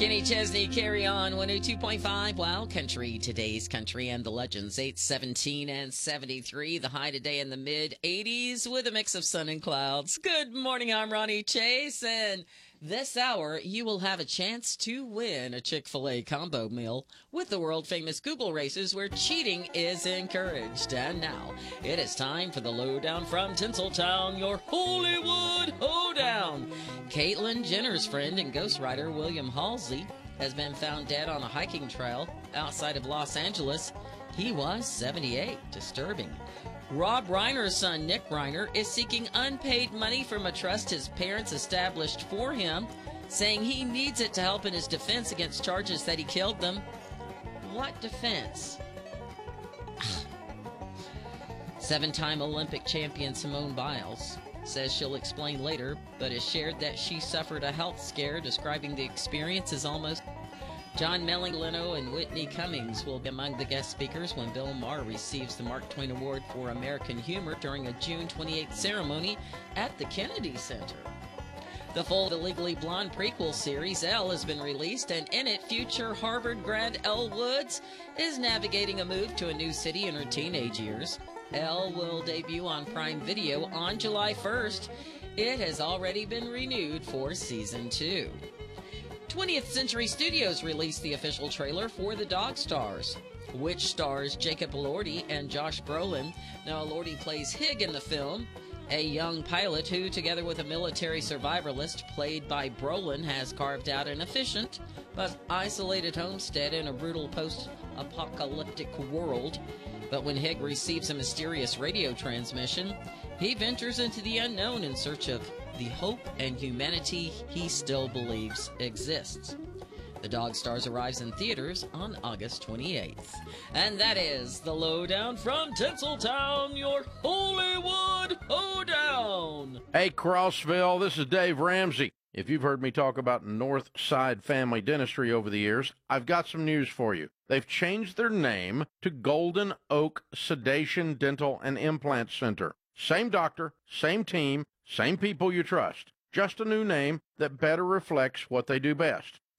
Kenny Chesney, Carry On, 102.5, Wild Country, today's country and the legends, 817 and 73. The high today in the mid-80s with a mix of sun and clouds. Good morning, I'm Ronnie Chase, and this hour you will have a chance to win a Chick-fil-A combo meal with the world-famous Google races where cheating is encouraged. And now, it is time for the lowdown from Tinseltown, your Hollywood hoedown. Caitlyn Jenner's friend and ghostwriter William Halsey has been found dead on a hiking trail outside of Los Angeles. He was 78. Disturbing. Rob Reiner's son, Nick Reiner, is seeking unpaid money from a trust his parents established for him, saying he needs it to help in his defense against charges that he killed them. What defense? Seven-time Olympic champion Simone Biles says she'll explain later, but has shared that she suffered a health scare, describing the experience as almost... John Mellencamp and Whitney Cummings will be among the guest speakers when Bill Maher receives the Mark Twain Award for American Humor during a June 28th ceremony at the Kennedy Center. The full The Legally Blonde prequel series, Elle, has been released, and in it, future Harvard grad Elle Woods is navigating a move to a new city in her teenage years. Elle will debut on Prime Video on July 1st. It has already been renewed for Season 2. 20th Century Studios released the official trailer for The Dog Stars, which stars Jacob Elordi and Josh Brolin. Now, Elordi plays Hig in the film, a young pilot who, together with a military survivalist played by Brolin, has carved out an efficient but isolated homestead in a brutal post-apocalyptic world. But when Hig receives a mysterious radio transmission, he ventures into the unknown in search of the hope and humanity he still believes exists. The Dog Stars arrives in theaters on August 28th. And that is the lowdown from Tinseltown, your Hollywood hoedown. Hey, Crossville, this is Dave Ramsey. If you've heard me talk about Northside Family Dentistry over the years, I've got some news for you. They've changed their name to Golden Oak Sedation Dental and Implant Center. Same doctor, same team, same people you trust. Just a new name that better reflects what they do best.